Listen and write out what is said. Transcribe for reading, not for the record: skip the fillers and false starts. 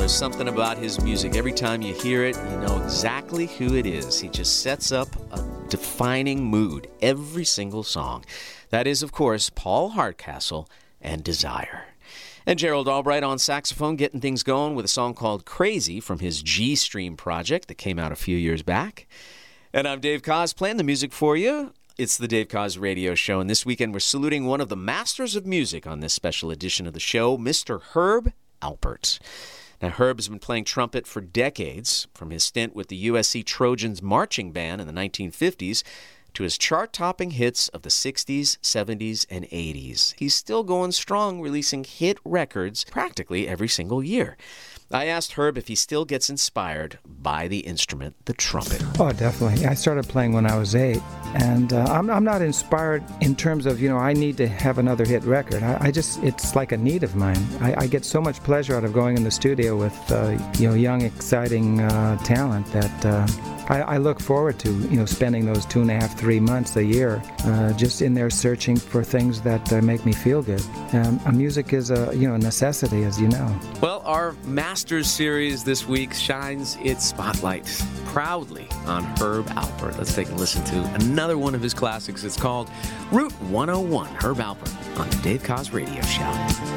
knows something about his music. Every time you hear it, you know exactly who it is. He just sets up a defining mood every single song. That is, of course, Paul Hardcastle and Desire. And Gerald Albright on saxophone, getting things going with a song called Crazy from his G-Stream project that came out a few years back. And I'm Dave Koz playing the music for you. It's the Dave Koz Radio Show, and this weekend we're saluting one of the masters of music on this special edition of the show, Mr. Herb Alpert. Now, Herb has been playing trumpet for decades, from his stint with the USC Trojans marching band in the 1950s to his chart-topping hits of the 60s, 70s, and 80s. He's still going strong, releasing hit records practically every single year. I asked Herb if he still gets inspired by the instrument, the trumpet. Oh, definitely. I started playing when I was 8, and I'm not inspired in terms of, I need to have another hit record. It's like a need of mine. I get so much pleasure out of going in the studio with, young, exciting talent that I look forward to, spending those 2.5, 3 months a year just in there searching for things that make me feel good. Music is a necessity, as you know. Well, our Masters series this week shines its spotlight proudly on Herb Alpert. Let's take a listen to another one of his classics. It's called Route 101, Herb Alpert on the Dave Koz Radio Show.